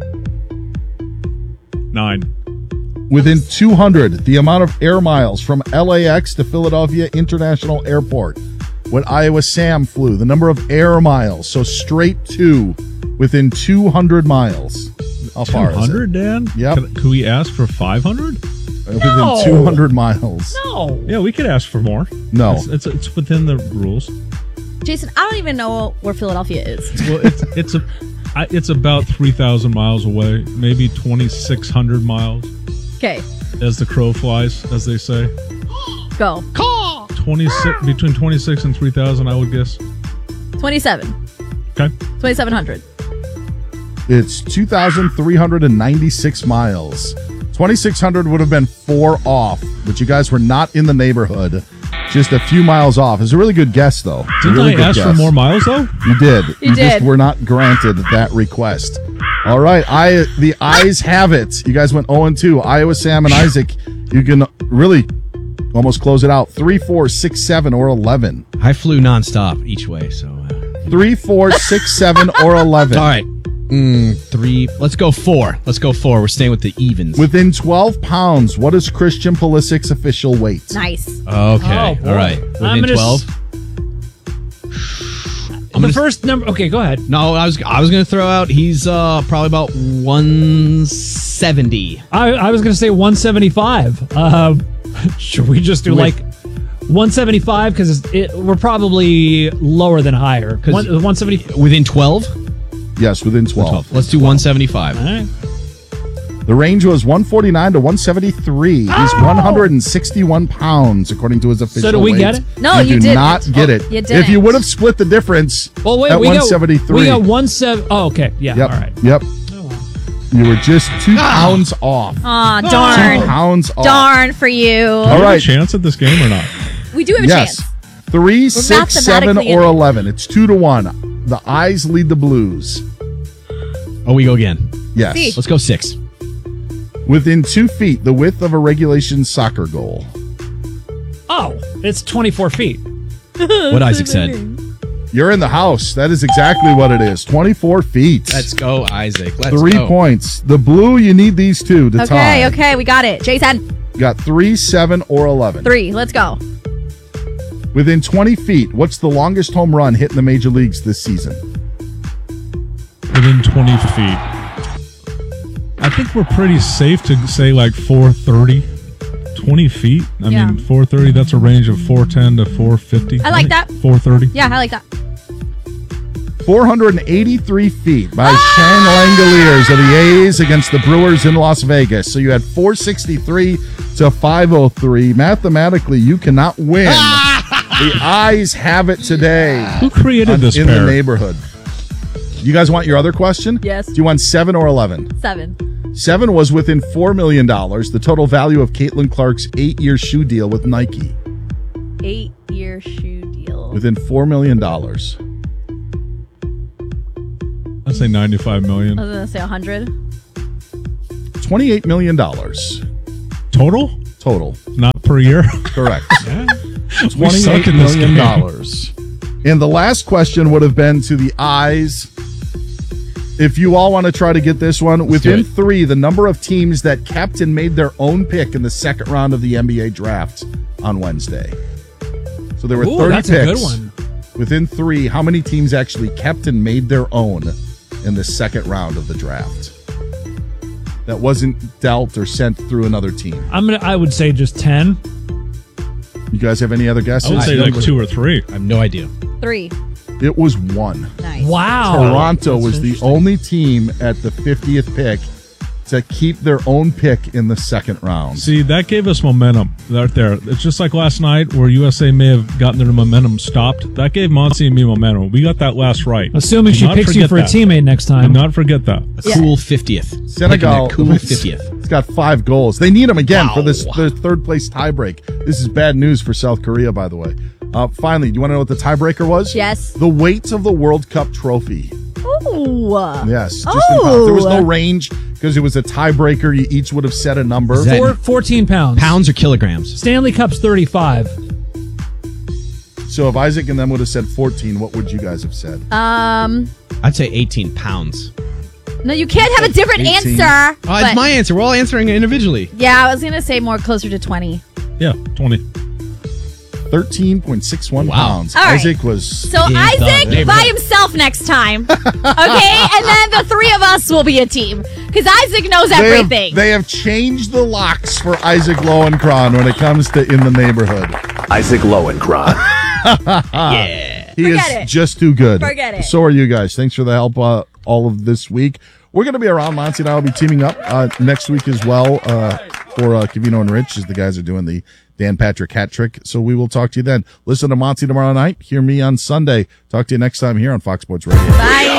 Nine. Within two hundred, the amount of air miles from L A X to Philadelphia International Airport when Iowa Sam flew. The number of air miles, so straight to within two hundred miles. How far two hundred, is it? Dan? Yep. Could, could we ask for five hundred? Within two hundred miles. No. Yeah, we could ask for more. No. It's, it's, it's within the rules. Jason, I don't even know where Philadelphia is. Well, it's it's a I- it's about three thousand miles away, maybe twenty-six hundred miles, Okay, as the crow flies, as they say. go. twenty-six between twenty-six and three thousand, I would guess. twenty-seven. Okay. twenty-seven hundred. It's two thousand three hundred ninety-six miles. twenty-six hundred would have been four off, but you guys were not in the neighborhood. Just a few miles off. It's a really good guess, though. It's a Didn't really I good ask for guess. more miles, though? You did. You just did. were not granted that request. All right. I the eyes have it. You guys went oh and two. Iowa Sam and Isaac, you can really almost close it out. Three, four, six, seven, or eleven. I flew nonstop each way, so. Uh, Three, four, six, seven, or eleven. all right. Mm, three. Let's go four. Let's go four. We're staying with the evens. Within twelve pounds, what is Christian Pulisic's official weight? Nice. Okay. Oh, boy. all right. I'm Within gonna twelve. S- the first number. Okay, go ahead. No, I was I was gonna throw out. He's uh probably about one seventy. I, I was going to say one seventy-five. Uh, should we just do Wait. like one seventy-five? Because it, we're probably lower than higher. Because One- one seventy. Within twelve. Yes, within twelve. Let's do one seventy-five. All right. The range was one forty-nine to one seventy-three. He's one hundred sixty-one pounds, according to his official So do we weight. get it? No, you, you do didn't. not get Oh, it. you If didn't. you would have split the difference Well, wait. at we one got seventy-three. We got one seven. Oh, okay. Yeah. Yep. All right. Yep. You were just two pounds off. Aw, Two darn. pounds off. Darn for you. Do we All have right. a chance at this game or not? We do have a Yes. chance. Three, six, seven, mathematically or in it. eleven. It's two to one. The eyes lead the Blues. Oh, we go again. Yes. See. Let's go six. Within two feet, the width of a regulation soccer goal. Oh, it's twenty-four feet. What Isaac said. You're in the house. That is exactly what it is. twenty-four feet. Let's go, Isaac. Let's Three go. points. The blue, you need these two to tie. Okay, okay, we got it. Jason, Got three, seven, or eleven. three. Let's go. Within twenty feet, what's the longest home run hit in the major leagues this season? Within twenty feet. I think we're pretty safe to say like four thirty. twenty feet? I Yeah. mean, four thirty, that's a range of four ten to four fifty. I like that. four thirty. Yeah, I like that. four hundred eighty-three feet by Shane Langoliers of the A's against the Brewers in Las Vegas. So you had four sixty-three to five oh three. Mathematically, you cannot win. The Eyes have it today. Who created on, this in pair? the neighborhood? You guys want your other question? Yes. Do you want seven or eleven? Seven. Seven was within four million dollars, the total value of Caitlin Clark's eight-year shoe deal with Nike. Eight-year shoe deal. Within four million dollars. I'd say ninety-five million. I was going to say one hundred. twenty-eight million dollars. Total? Total. Not per year? Correct. We suck twenty-eight in this million game. dollars. And the last question would have been to the Eyes. If you all want to try to get this one, Let's do within it. three, the number of teams that kept and made their own pick in the second round of the N B A draft on Wednesday. So there were Ooh, thirty that's picks. a good one. Within three, how many teams actually kept and made their own in the second round of the draft? That wasn't dealt or sent through another team. I'm gonna. I would say just ten. You guys have any other guesses? I would say like two or three. I have no idea. Three. It was one. Nice. Wow. Toronto That's was the interesting. only team at the fiftieth pick to keep their own pick in the second round. See, that gave us momentum right there. It's just like last night where U S A may have gotten their momentum stopped. That gave Monty and me momentum. We got that last right. Assuming Do she not picks you forget for a that. teammate next Do time. not forget that. A cool fiftieth. Senegal, Picking that cool fiftieth. It's got five goals. They need them again for this the third place tiebreak. This is bad news for South Korea, by the way. Uh, finally, do you want to know what the tiebreaker was? Yes. The weight of the World Cup trophy. Ooh. Yes. Just in Oh. pounds. There was no range because it was a tiebreaker. You each would have set a number. Is that- Four, fourteen pounds. Pounds or kilograms? Stanley Cup's thirty-five. So if Isaac and them would have said fourteen, what would you guys have said? Um. I'd say eighteen pounds. No, you can't have a different eighteen. answer. Oh, it's but- my answer. We're all answering it individually. Yeah, I was going to say more closer to twenty. Yeah, twenty. thirteen point six one Wow. pounds. All right. Isaac was... So Yeah, Isaac done. by himself next time. Okay? And then the three of us will be a team. Because Isaac knows They have, everything. they have changed the locks for Isaac Lowenkron when it comes to In the Neighborhood. Isaac Lowenkron. Yeah. He Forget is it. just too good. Forget it. So are you guys. Thanks for the help uh, all of this week. We're going to be around. Monty and I will be teaming up uh, next week as well uh, for uh, Cavino and Rich as the guys are doing the Dan Patrick hat trick. So we will talk to you then. Listen to Monty tomorrow night. Hear me on Sunday. Talk to you next time here on Fox Sports Radio. Bye.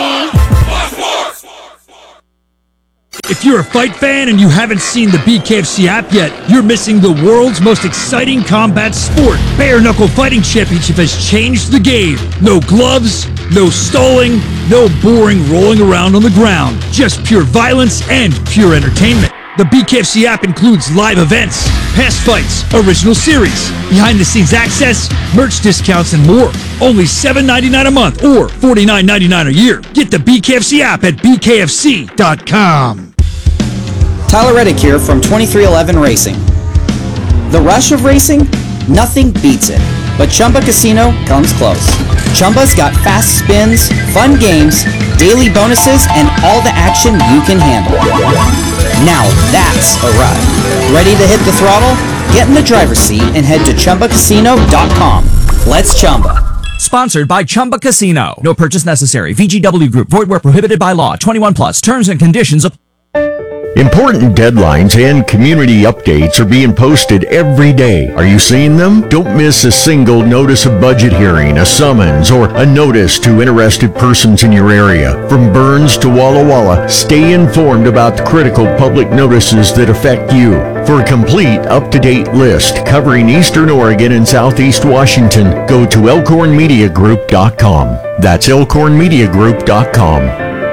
If you're a fight fan and you haven't seen the B K F C app yet, you're missing the world's most exciting combat sport. Bare Knuckle Fighting Championship has changed the game. No gloves, no stalling, no boring rolling around on the ground. Just pure violence and pure entertainment. The B K F C app includes live events, past fights, original series, behind-the-scenes access, merch discounts, and more. Only seven ninety-nine a month or forty-nine ninety-nine a year. Get the B K F C app at B K F C dot com. Tyler Reddick here from twenty-three eleven Racing. The rush of racing? Nothing beats it. But Chumba Casino comes close. Chumba's got fast spins, fun games, daily bonuses, and all the action you can handle. Now that's a ride. Ready to hit the throttle? Get in the driver's seat and head to Chumba Casino dot com. Let's Chumba. Sponsored by Chumba Casino. No purchase necessary. V G W Group. Void where prohibited by law. twenty-one plus. Terms and conditions apply. Important deadlines and community updates are being posted every day. Are you seeing them? Don't miss a single notice of budget hearing, a summons, or a notice to interested persons in your area. From Burns to Walla Walla, stay informed about the critical public notices that affect you. For a complete, up-to-date list covering Eastern Oregon and Southeast Washington, go to elkhorn media group dot com. That's elkhorn media group dot com.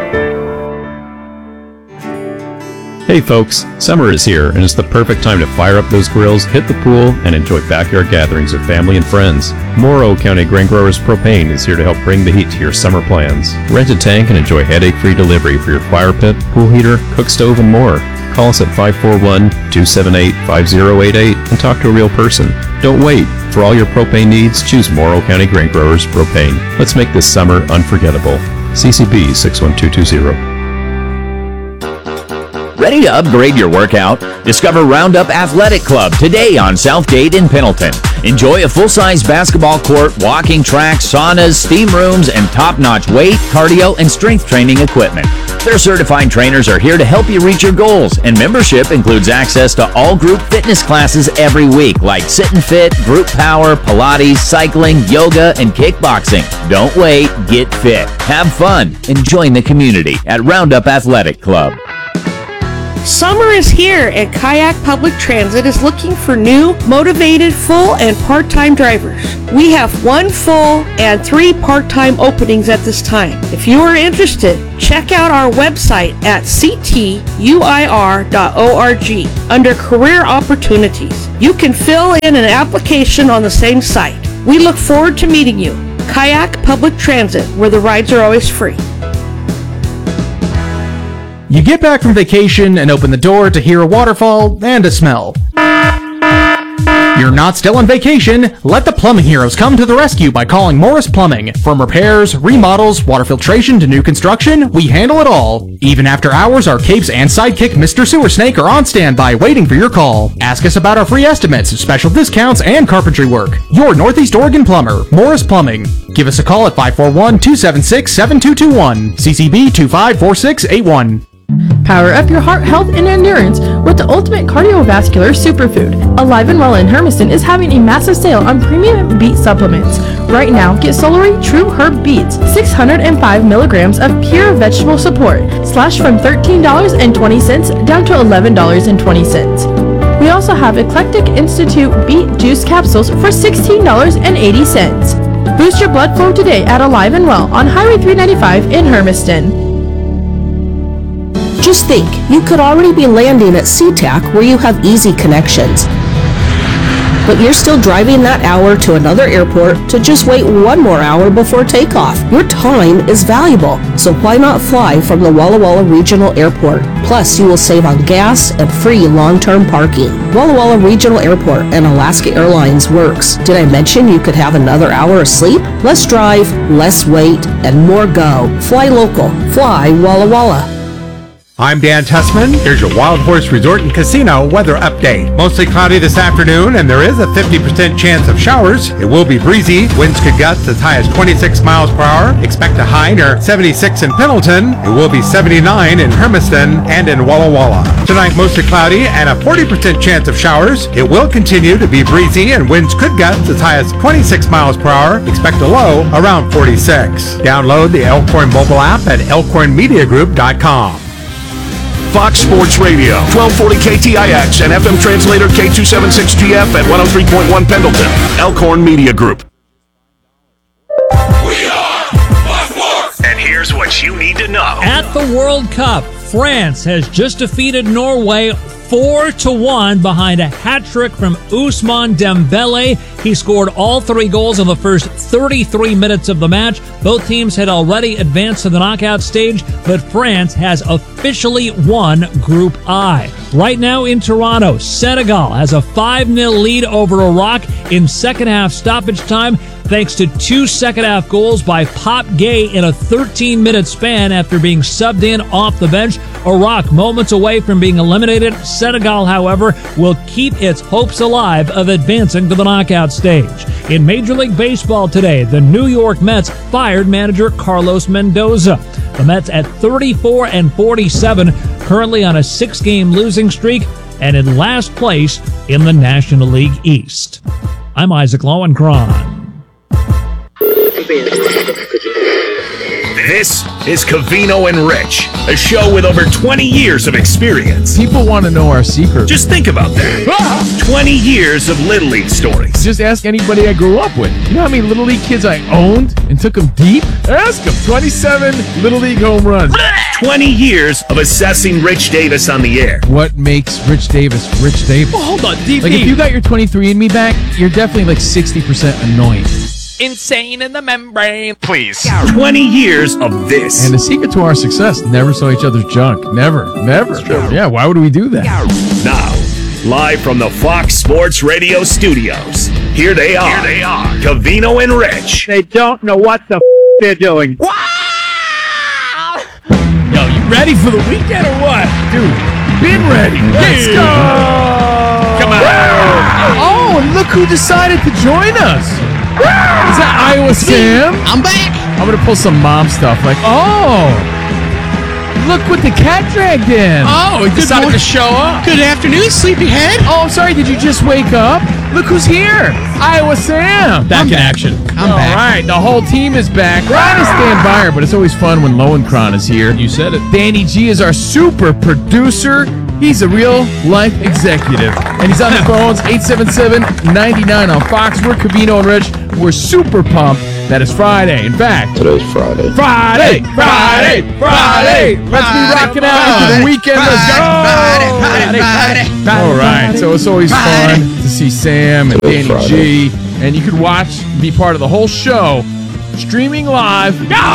Hey folks, summer is here and it's the perfect time to fire up those grills, hit the pool, and enjoy backyard gatherings with family and friends. Morrow County Grain Growers Propane is here to help bring the heat to your summer plans. Rent a tank and enjoy headache-free delivery for your fire pit, pool heater, cook stove, and more. Call us at five four one, two seven eight, five zero eight eight and talk to a real person. Don't wait. For all your propane needs, choose Morrow County Grain Growers Propane. Let's make this summer unforgettable. C C B six one two two zero. Ready to upgrade your workout? Discover Roundup Athletic Club today on Southgate in Pendleton. Enjoy a full-size basketball court, walking track, saunas, steam rooms, and top-notch weight, cardio, and strength training equipment. Their certified trainers are here to help you reach your goals, and membership includes access to all group fitness classes every week, like Sit and Fit, Group Power, Pilates, cycling, yoga, and kickboxing. Don't wait, get fit, have fun, and join the community at Roundup Athletic Club. Summer is here, and Kayak Public Transit is looking for new, motivated full and part-time drivers. We have one full and three part-time openings at this time. If you are interested, check out our website at c t u i r dot org under Career Opportunities. You can fill in an application on the same site. We look forward to meeting you. Kayak Public Transit, where the rides are always free. You get back from vacation and open the door to hear a waterfall and a smell. You're not still on vacation. Let the plumbing heroes come to the rescue by calling Morris Plumbing. From repairs, remodels, water filtration to new construction, we handle it all. Even after hours, our capes and sidekick Mister Sewer Snake are on standby waiting for your call. Ask us about our free estimates, special discounts, and carpentry work. Your Northeast Oregon plumber, Morris Plumbing. Give us a call at five four one, two seven six, seven two two one, C C B two five four six eight one. Power up your heart health and endurance with the ultimate cardiovascular superfood. Alive and Well in Hermiston is having a massive sale on premium beet supplements. Right now, get Solary True Herb Beets, six hundred five milligrams of pure vegetable support, slashed from thirteen dollars and twenty cents down to eleven dollars and twenty cents. We also have Eclectic Institute Beet Juice Capsules for sixteen dollars and eighty cents. Boost your blood flow today at Alive and Well on Highway three ninety-five in Hermiston. Just think, you could already be landing at SeaTac where you have easy connections. But you're still driving that hour to another airport to just wait one more hour before takeoff. Your time is valuable, so why not fly from the Walla Walla Regional Airport? Plus, you will save on gas and free long-term parking. Walla Walla Regional Airport and Alaska Airlines works. Did I mention you could have another hour of sleep? Less drive, less wait, and more go. Fly local. Fly Walla Walla. I'm Dan Tussman. Here's your Wild Horse Resort and Casino weather update. Mostly cloudy this afternoon, and there is a fifty percent chance of showers. It will be breezy. Winds could gust as high as twenty-six miles per hour. Expect a high near seventy-six in Pendleton. It will be seventy-nine in Hermiston and in Walla Walla. Tonight, mostly cloudy and a forty percent chance of showers. It will continue to be breezy, and winds could gust as high as twenty-six miles per hour. Expect a low around forty-six. Download the Elkhorn mobile app at elkhorn media group dot com. Fox Sports Radio, twelve forty K T I X and F M translator K two seventy-six G F at one oh three point one Pendleton. Elkhorn Media Group. We are Blackmore. And here's what you need to know. At the World Cup, France has just defeated Norway four to one behind a hat trick from Ousmane Dembele. He scored all three goals in the first thirty-three minutes of the match. Both teams had already advanced to the knockout stage, but France has officially won Group I. Right now in Toronto, Senegal has a five nil lead over Iraq in second half stoppage time, thanks to two second half goals by Pop Gay in a thirteen minute span after being subbed in off the bench. Iraq moments away from being eliminated. Senegal, however, will keep its hopes alive of advancing to the knockout stage. In Major League Baseball today, the New York Mets fired manager Carlos Mendoza. The Mets at thirty-four and forty-seven, currently on a six game losing streak and in last place in the National League East. I'm Isaac Lowenkron. This is Covino and Rich, a show with over twenty years of experience. People want to know our secret. Just think about that. twenty years of Little League stories. Just ask anybody I grew up with. You know how many Little League kids I owned and took them deep? Ask them. twenty-seven Little League home runs. twenty years of assessing Rich Davis on the air. What makes Rich Davis Rich Davis? Oh, hold on, D P. Like, if you got your twenty-three and me back, you're definitely like sixty percent annoying. Insane in the membrane. Please. twenty years of this. And the secret to our success, never saw each other's junk. Never. Never. Yeah, why would we do that? Now, live from the Fox Sports Radio studios, here they are. Here they are. Covino and Rich. They don't know what the f*** they're doing. Yo, you ready for the weekend or what? Dude, been ready. Let's go. Come on. Oh, and look who decided to join us. Is that Iowa Sam? I'm back. I'm going to pull some mom stuff like, oh, look what the cat dragged in. Oh, he decided to show up. Good afternoon, sleepyhead. Oh, I'm sorry. Did you just wake up? Look who's here. Iowa Sam. Back in action. I'm All back. All right. The whole team is back. Ron is stand by her, but it's always fun when Lowenkron is here. You said it. Danny G is our super producer. He's a real life executive. And he's on the phones, eight seven seven, nine nine on Fox. We're Covino and Rich. We're super pumped that it's Friday. In fact, today's Friday. Friday, Friday, Friday. Let's be rocking out into the weekend. Let's go. Friday, Friday, Friday, Friday. All right. So it's always fun to see Sam and Today's Danny G. And you can watch, be part of the whole show, streaming live.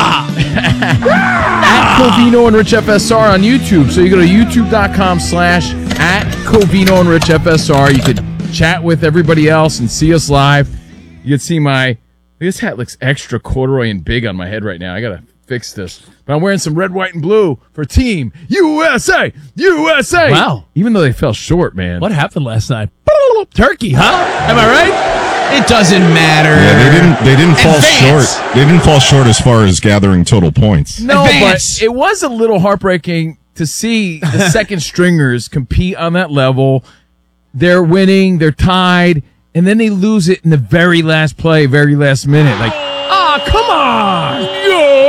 At Covino and Rich F S R on YouTube. So you go to youtube.com slash at Covino and Rich F S R. You could chat with everybody else and see us live. You can see my, this hat looks extra corduroy and big on my head right now. I got to fix this. But I'm wearing some red, white, and blue for Team U S A. U S A. Wow. Even though they fell short, man. What happened last night? Turkey, huh? Am I right? It doesn't matter. Yeah, they didn't. They didn't fall Advance. short. They didn't fall short as far as gathering total points. No, Advance. but it was a little heartbreaking to see the second stringers compete on that level. They're winning, they're tied, and then they lose it in the very last play, very last minute. Like, ah, oh, come on!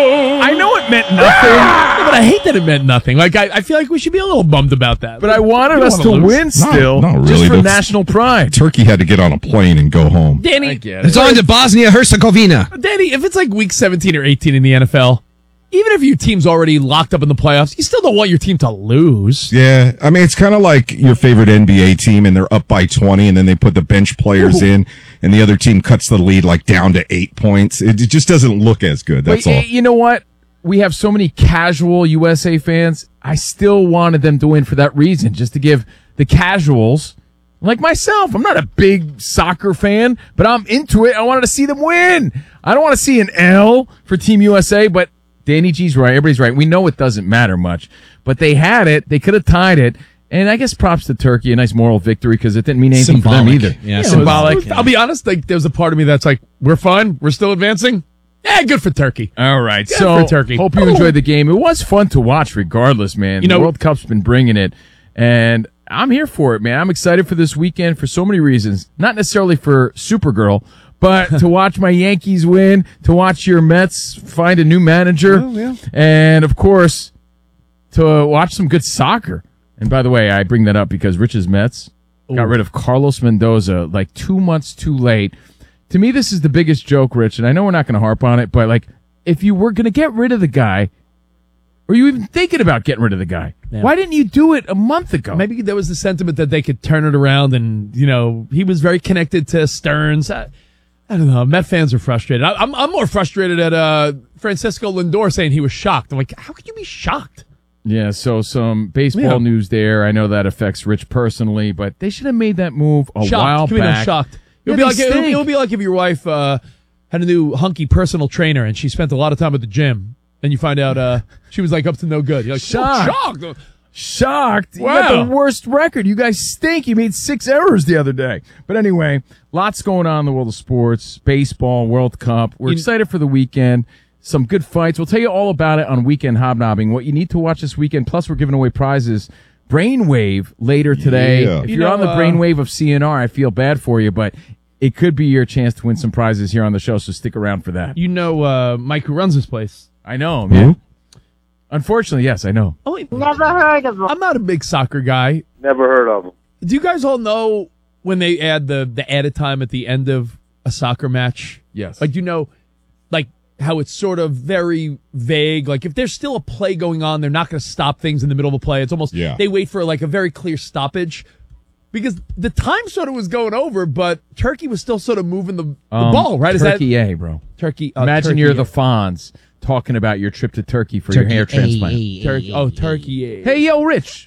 I know it meant nothing, Yeah, but I hate that it meant nothing. Like I, I feel like we should be a little bummed about that. but I wanted You don't us wanna to lose. win still, no, really, just for that's- national pride. Turkey had to get on a plane and go home. Danny, I get It's it. on to Bosnia Herzegovina. Danny, if it's like week seventeen or eighteen in the N F L, even if your team's already locked up in the playoffs, you still don't want your team to lose. Yeah, I mean, it's kind of like your favorite N B A team, and they're up by twenty, and then they put the bench players Ooh. in, and the other team cuts the lead like down to eight points. It, it just doesn't look as good. That's But all. y- you know what? We have so many casual U S A fans. I still wanted them to win for that reason, just to give the casuals, like myself, I'm not a big soccer fan, but I'm into it. I wanted to see them win. I don't want to see an L for Team U S A, but Danny G's right. Everybody's right. We know it doesn't matter much, but they had it. They could have tied it. And I guess props to Turkey, a nice moral victory because it didn't mean anything for them Symbolic. either. Yeah, You know, symbolic. it was- I'll be honest, like there's a part of me that's like, we're fine, we're still advancing. Yeah, good for Turkey. All right, Good so for Turkey. hope you enjoyed the game. It was fun to watch, regardless, man. You know- the World Cup's been bringing it, and I'm here for it, man. I'm excited for this weekend for so many reasons. Not necessarily for Supergirl, but to watch my Yankees win, to watch your Mets find a new manager, Oh, yeah. and of course, to watch some good soccer. And by the way, I bring that up because Rich's Mets got Ooh. rid of Carlos Mendoza like two months too late. To me, this is the biggest joke, Rich, and I know we're not going to harp on it, but like, if you were going to get rid of the guy, or you even thinking about getting rid of the guy, Yeah. why didn't you do it a month ago? Maybe there was the sentiment that they could turn it around, and you know he was very connected to Stearns. I, I don't know. Met fans are frustrated. I, I'm I'm more frustrated at uh, Francisco Lindor saying he was shocked. I'm like, how could you be shocked? Yeah, so some baseball Yeah. news there. I know that affects Rich personally, but they should have made that move a shocked. while Give me no back. shocked. It would Yeah, be like they it would, be, stink. it would be like if your wife uh, had a new hunky personal trainer and she spent a lot of time at the gym, and you find out uh, she was like up to no good. You're like, Shocked. oh, shocked. Shocked. You Wow. got the worst record. You guys stink. You made six errors the other day. But anyway, lots going on in the world of sports, baseball, World Cup. We're You- excited for the weekend. Some good fights. We'll tell you all about it on Weekend Hobnobbing. What you need to watch this weekend. Plus, we're giving away prizes. Brainwave later today. Yeah. If You you're know, on the uh, brainwave of C N R, I feel bad for you, but it could be your chance to win some prizes here on the show, so stick around for that. You know uh, Mike who runs this place. I know, man. Unfortunately, yes, I know. Oh, wait. Never heard of him. I'm not a big soccer guy. Never heard of him. Do you guys all know when they add the the added time at the end of a soccer match? Yes. Like, you know, like how it's sort of very vague. Like if there's still a play going on, they're not going to stop things in the middle of a play. It's almost Yeah. they wait for like a very clear stoppage because the time sort of was going over, but Turkey was still sort of moving the, the Um, ball. Right? Is Turkey that A, bro. Turkey? Uh, Imagine Turkey you're A. the Fonz talking about your trip to Turkey for Turkey your hair A, transplant. A, A, Turkey. A, Oh, A. Turkey. A. Hey, yo, Rich.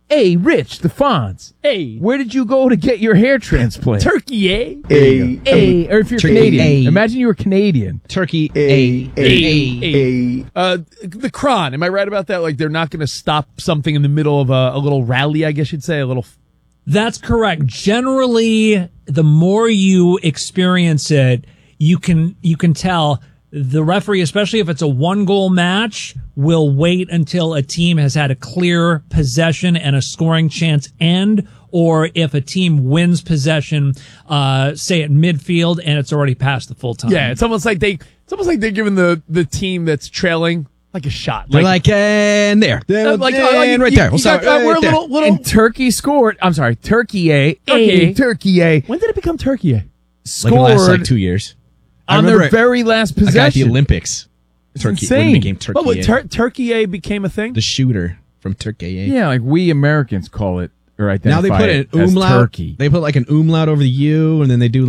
Hey, Rich, the Fonz. Hey. Where did you go to get your hair transplant? Turkey, eh? Hey. Hey. Or if you're Turkey, Canadian. eh. Imagine you were Canadian. Turkey, A, A, A. Uh, the Kron, am I right about that? Like, they're not going to stop something in the middle of a, a little rally, I guess you'd say, a little... That's correct. Generally, the more you experience it, you can you can tell the referee, especially if it's a one-goal match, will wait until a team has had a clear possession and a scoring chance end, or if a team wins possession, uh, say at midfield, and it's already past the full time. Yeah, it's almost like they it's almost like they're giving the, the team that's trailing like a shot. They're like, and there. Uh, like, and uh, like, right you- there. you We'll start got- uh, we're a right there. little, little... And Turkey scored. I'm sorry, Turkey A. Turkey, A. Turkey A. When did it become Turkey, eh? Like in the last like Scored two years. I on remember their it- very last a guy at the possession. Olympics. It's Turkey insane. when it became Turkey. What, what, A. tur- Turkey A became a thing? the shooter from Turkey. A. Yeah, like we Americans call it or Now identify they put an it as umlaut. Turkey. They put like an umlaut over the U, and then they do